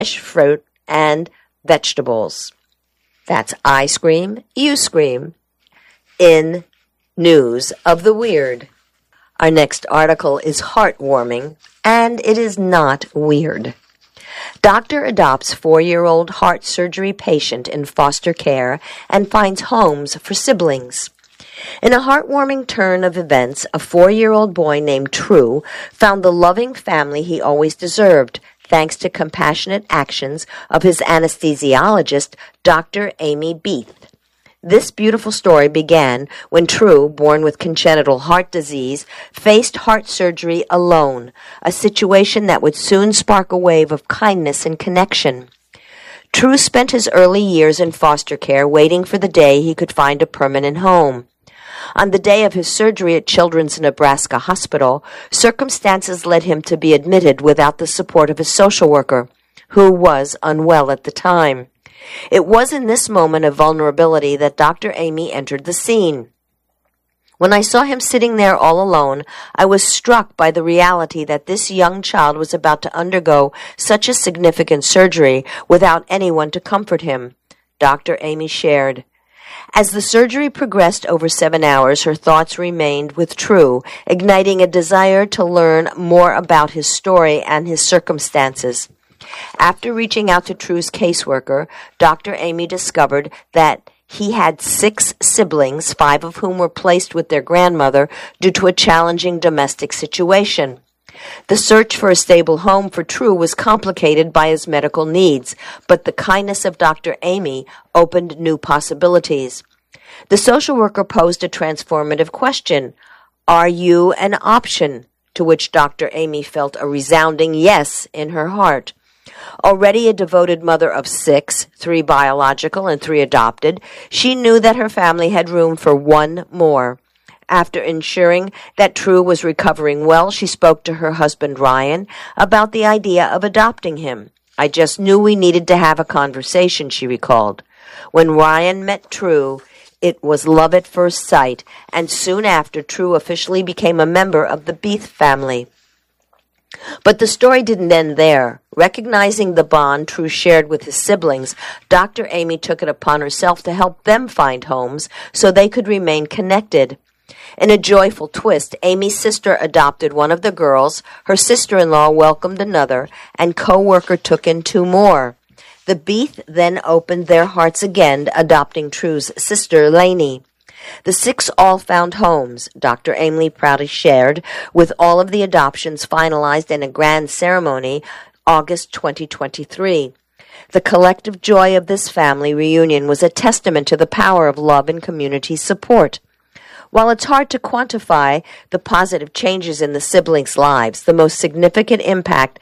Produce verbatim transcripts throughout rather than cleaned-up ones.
fruit, and vegetables. That's I Scream, You Scream in News of the Weird. Our next article is heartwarming, and it is not weird. Doctor adopts four-year-old heart surgery patient in foster care and finds homes for siblings. In a heartwarming turn of events, a four-year-old boy named True found the loving family he always deserved, thanks to compassionate actions of his anesthesiologist, Doctor Amy Beath. This beautiful story began when True, born with congenital heart disease, faced heart surgery alone, a situation that would soon spark a wave of kindness and connection. True spent his early years in foster care waiting for the day he could find a permanent home. On the day of his surgery at Children's Nebraska Hospital, circumstances led him to be admitted without the support of his social worker, who was unwell at the time. It was in this moment of vulnerability that Doctor Amy entered the scene. When I saw him sitting there all alone, I was struck by the reality that this young child was about to undergo such a significant surgery without anyone to comfort him. Doctor Amy shared. As the surgery progressed over seven hours, her thoughts remained with True, igniting a desire to learn more about his story and his circumstances. After reaching out to True's caseworker, Doctor Amy discovered that he had six siblings, five of whom were placed with their grandmother due to a challenging domestic situation. The search for a stable home for True was complicated by his medical needs, but the kindness of Doctor Amy opened new possibilities. The social worker posed a transformative question: "Are you an option?" To which Doctor Amy felt a resounding yes in her heart. Already a devoted mother of six, three biological and three adopted, she knew that her family had room for one more. After ensuring that True was recovering well, she spoke to her husband Ryan about the idea of adopting him. "I just knew we needed to have a conversation," she recalled. When Ryan met True, it was love at first sight, and soon after, True officially became a member of the Beath family. But the story didn't end there. Recognizing the bond True shared with his siblings, Doctor Amy took it upon herself to help them find homes so they could remain connected. In a joyful twist, Amy's sister adopted one of the girls, her sister-in-law welcomed another, and co-worker took in two more. The Beath then opened their hearts again, adopting True's sister, Lainey. The six all found homes, Doctor Amy proudly shared, with all of the adoptions finalized in a grand ceremony August twenty twenty-three. The collective joy of this family reunion was a testament to the power of love and community support. While it's hard to quantify the positive changes in the siblings' lives, the most significant impact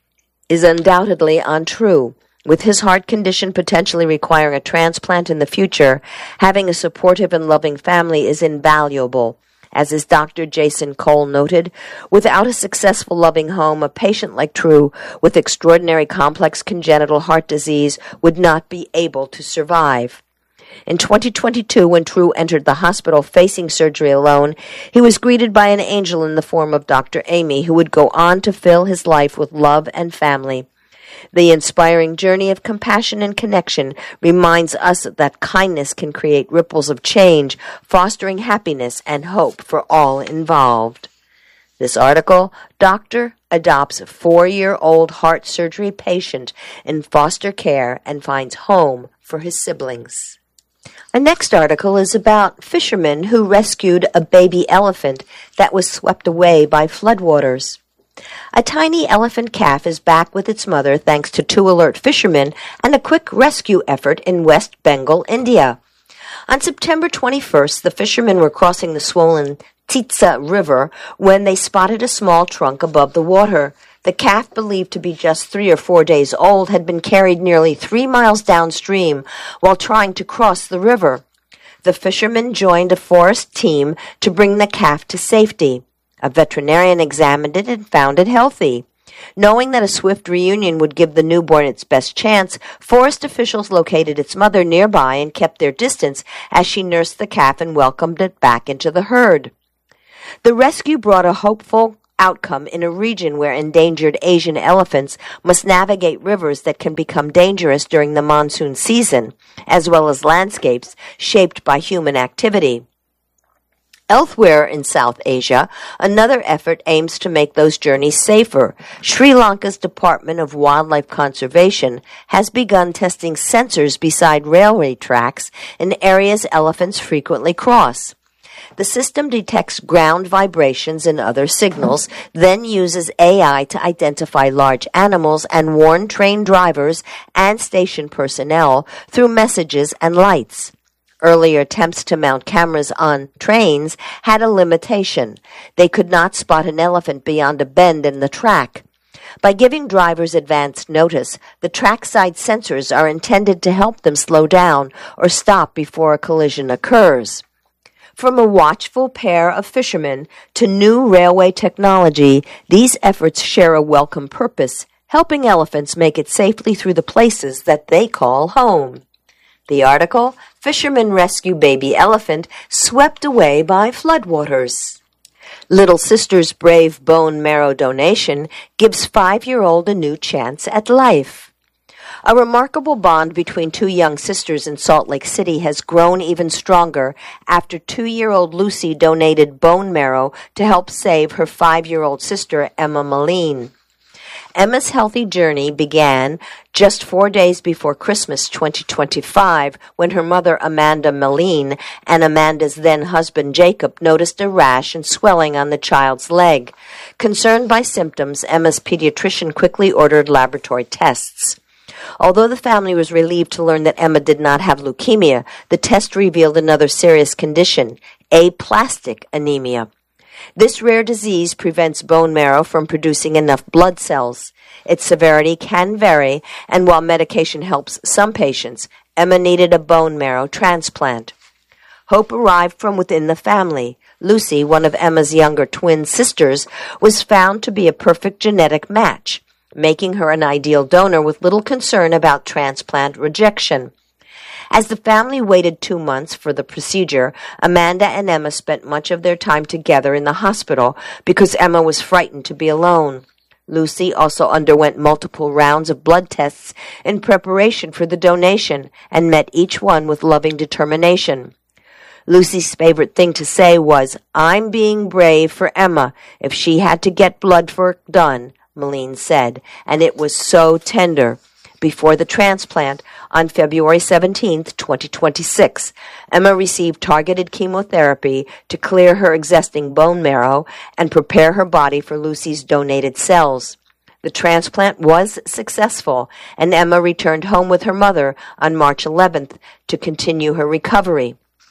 is undoubtedly on True. With his heart condition potentially requiring a transplant in the future, having a supportive and loving family is invaluable. As his Doctor Jason Cole noted, without a successful loving home, a patient like True with extraordinary complex congenital heart disease would not be able to survive. In twenty twenty-two, when True entered the hospital facing surgery alone, he was greeted by an angel in the form of Doctor Amy, who would go on to fill his life with love and family. The inspiring journey of compassion and connection reminds us that kindness can create ripples of change, fostering happiness and hope for all involved. This article, Doctor adopts four-year-old heart surgery patient in foster care and finds home for his siblings. Our next article is about fishermen who rescued a baby elephant that was swept away by floodwaters. A tiny elephant calf is back with its mother thanks to two alert fishermen and a quick rescue effort in West Bengal, India. On September twenty-first, the fishermen were crossing the swollen Titsa River when they spotted a small trunk above the water. The calf, believed to be just three or four days old, had been carried nearly three miles downstream while trying to cross the river. The fishermen joined a forest team to bring the calf to safety. A veterinarian examined it and found it healthy. Knowing that a swift reunion would give the newborn its best chance, forest officials located its mother nearby and kept their distance as she nursed the calf and welcomed it back into the herd. The rescue brought a hopeful outcome in a region where endangered Asian elephants must navigate rivers that can become dangerous during the monsoon season, as well as landscapes shaped by human activity. Elsewhere in South Asia, another effort aims to make those journeys safer. Sri Lanka's Department of Wildlife Conservation has begun testing sensors beside railway tracks in areas elephants frequently cross. The system detects ground vibrations and other signals, then uses A I to identify large animals and warn train drivers and station personnel through messages and lights. Earlier attempts to mount cameras on trains had a limitation. They could not spot an elephant beyond a bend in the track. By giving drivers advance notice, the trackside sensors are intended to help them slow down or stop before a collision occurs. From a watchful pair of fishermen to new railway technology, these efforts share a welcome purpose, helping elephants make it safely through the places that they call home. The article, Fishermen Rescue Baby Elephant Swept Away by Floodwaters. Little Sister's brave bone marrow donation gives five-year-old a new chance at life. A remarkable bond between two young sisters in Salt Lake City has grown even stronger after two-year-old Lucy donated bone marrow to help save her five-year-old sister, Emma Moline. Emma's healthy journey began just four days before Christmas twenty twenty-five, when her mother, Amanda Moline, and Amanda's then-husband, Jacob, noticed a rash and swelling on the child's leg. Concerned by symptoms, Emma's pediatrician quickly ordered laboratory tests. Although the family was relieved to learn that Emma did not have leukemia, the test revealed another serious condition, aplastic anemia. This rare disease prevents bone marrow from producing enough blood cells. Its severity can vary, and while medication helps some patients, Emma needed a bone marrow transplant. Hope arrived from within the family. Lucy, one of Emma's younger twin sisters, was found to be a perfect genetic match, making her an ideal donor with little concern about transplant rejection. As the family waited two months for the procedure, Amanda and Emma spent much of their time together in the hospital because Emma was frightened to be alone. Lucy also underwent multiple rounds of blood tests in preparation for the donation and met each one with loving determination. Lucy's favorite thing to say was, "I'm being brave for Emma. If she had to get blood for it done," Moline said, and it was so tender. Before the transplant, on February seventeenth, twenty twenty-six, Emma received targeted chemotherapy to clear her existing bone marrow and prepare her body for Lucy's donated cells. The transplant was successful, and Emma returned home with her mother on March eleventh to continue her recovery.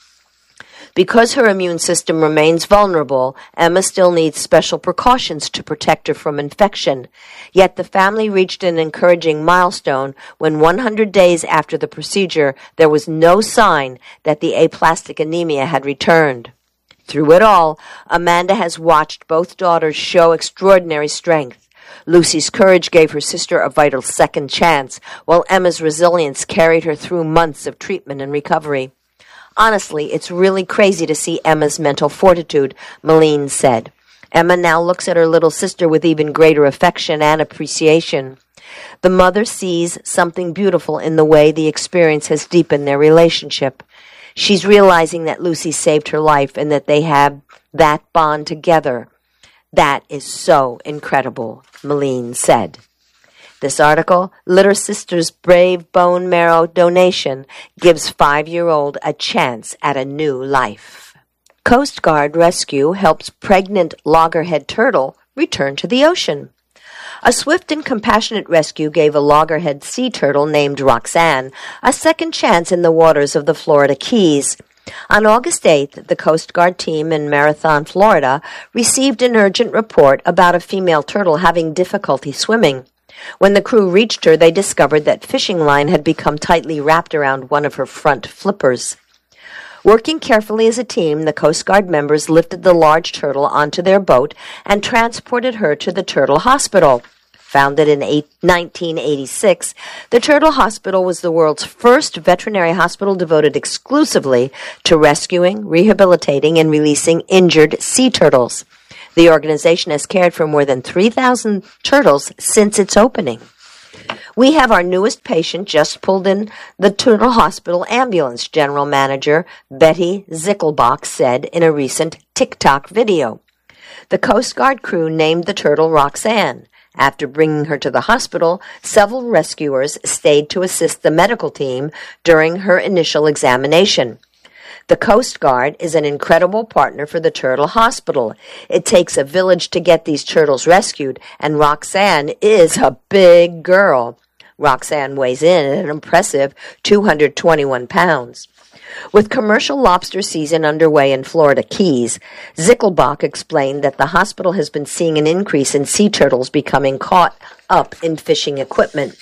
Because her immune system remains vulnerable, Emma still needs special precautions to protect her from infection. Yet the family reached an encouraging milestone when one hundred days after the procedure, there was no sign that the aplastic anemia had returned. Through it all, Amanda has watched both daughters show extraordinary strength. Lucy's courage gave her sister a vital second chance, while Emma's resilience carried her through months of treatment and recovery. Honestly, it's really crazy to see Emma's mental fortitude, Moline said. Emma now looks at her little sister with even greater affection and appreciation. The mother sees something beautiful in the way the experience has deepened their relationship. She's realizing that Lucy saved her life and that they have that bond together. That is so incredible, Moline said. This article, Little Sister's Brave Bone Marrow Donation, gives five-year-old a chance at a new life. Coast Guard rescue helps pregnant loggerhead turtle return to the ocean. A swift and compassionate rescue gave a loggerhead sea turtle named Roxanne a second chance in the waters of the Florida Keys. On August eighth, the Coast Guard team in Marathon, Florida, received an urgent report about a female turtle having difficulty swimming. When the crew reached her, they discovered that fishing line had become tightly wrapped around one of her front flippers. Working carefully as a team, the Coast Guard members lifted the large turtle onto their boat and transported her to the Turtle Hospital. Founded in nineteen eighty-six, the Turtle Hospital was the world's first veterinary hospital devoted exclusively to rescuing, rehabilitating, and releasing injured sea turtles. The organization has cared for more than three thousand turtles since its opening. We have our newest patient just pulled in the Turtle Hospital ambulance, General Manager Betty Zickelbach said in a recent TikTok video. The Coast Guard crew named the turtle Roxanne. After bringing her to the hospital, several rescuers stayed to assist the medical team during her initial examination. The Coast Guard is an incredible partner for the Turtle Hospital. It takes a village to get these turtles rescued, and Roxanne is a big girl. Roxanne weighs in at an impressive two hundred twenty-one pounds. With commercial lobster season underway in Florida Keys, Zickelbach explained that the hospital has been seeing an increase in sea turtles becoming caught up in fishing equipment.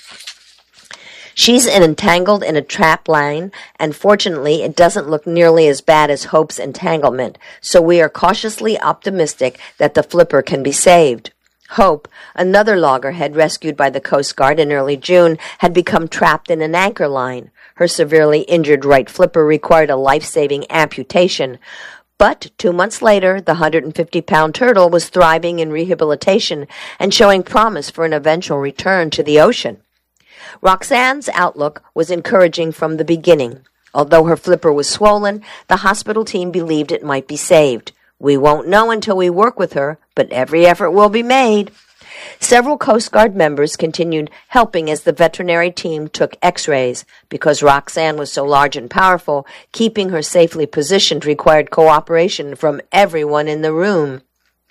She's entangled in a trap line, and fortunately it doesn't look nearly as bad as Hope's entanglement, so we are cautiously optimistic that the flipper can be saved. Hope, another loggerhead rescued by the Coast Guard in early June, had become trapped in an anchor line. Her severely injured right flipper required a life-saving amputation. But two months later, the one hundred fifty pound turtle was thriving in rehabilitation and showing promise for an eventual return to the ocean. Roxanne's outlook was encouraging from the beginning. Although her flipper was swollen, the hospital team believed it might be saved. We won't know until we work with her, but every effort will be made. Several Coast Guard members continued helping as the veterinary team took x-rays. Because Roxanne was so large and powerful, keeping her safely positioned required cooperation from everyone in the room.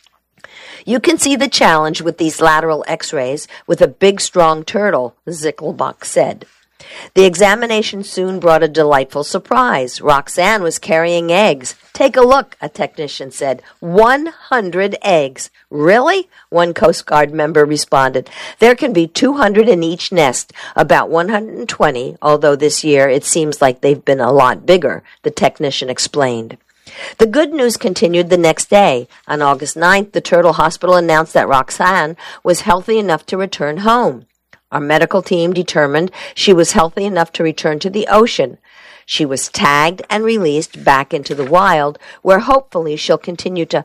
You can see the challenge with these lateral x-rays with a big, strong turtle, Zickelbach said. The examination soon brought a delightful surprise. Roxanne was carrying eggs. Take a look, a technician said. one hundred eggs. Really? One Coast Guard member responded. There can be two hundred in each nest, about one hundred twenty, although this year it seems like they've been a lot bigger, the technician explained. The good news continued the next day. On August ninth, the Turtle Hospital announced that Roxanne was healthy enough to return home. Our medical team determined she was healthy enough to return to the ocean. She was tagged and released back into the wild, where hopefully she'll continue to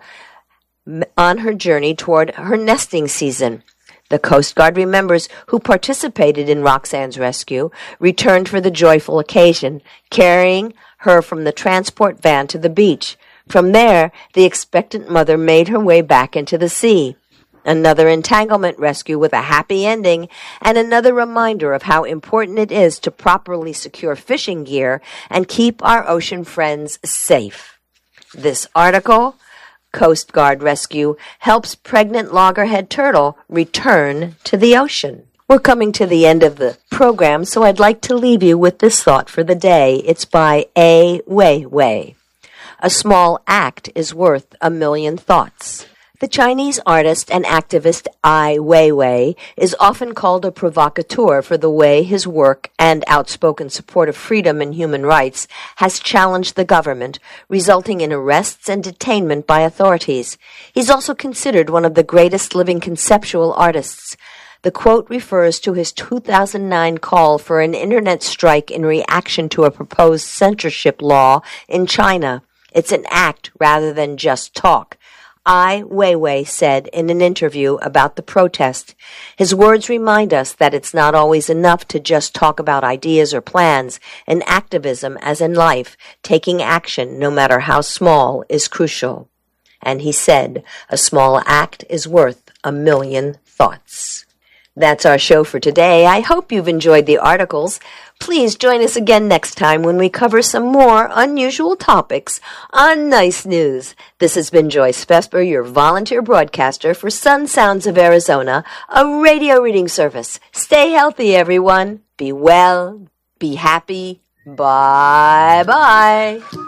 on her journey toward her nesting season. The Coast Guard members who participated in Roxanne's rescue returned for the joyful occasion, carrying her from the transport van to the beach. From there, the expectant mother made her way back into the sea. Another entanglement rescue with a happy ending, and another reminder of how important it is to properly secure fishing gear and keep our ocean friends safe. This article, Coast Guard Rescue, helps pregnant loggerhead turtle return to the ocean. We're coming to the end of the program, so I'd like to leave you with this thought for the day. It's by Ai Weiwei. A small act is worth a million thoughts. The Chinese artist and activist Ai Weiwei is often called a provocateur for the way his work and outspoken support of freedom and human rights has challenged the government, resulting in arrests and detainment by authorities. He's also considered one of the greatest living conceptual artists. The quote refers to his two thousand nine call for an internet strike in reaction to a proposed censorship law in China. It's an act rather than just talk. Ai Weiwei said in an interview about the protest. His words remind us that it's not always enough to just talk about ideas or plans. In activism, as in life, taking action, no matter how small, is crucial. And he said, a small act is worth a million thoughts. That's our show for today. I hope you've enjoyed the articles. Please join us again next time when we cover some more unusual topics on Nice News. This has been Joyce Vesper, your volunteer broadcaster for Sun Sounds of Arizona, a radio reading service. Stay healthy, everyone. Be well. Be happy. Bye-bye.